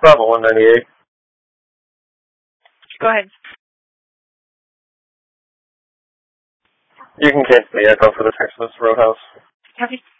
Bravo 198. Go ahead. You can cancel the echo for the Texas Roadhouse. Copy.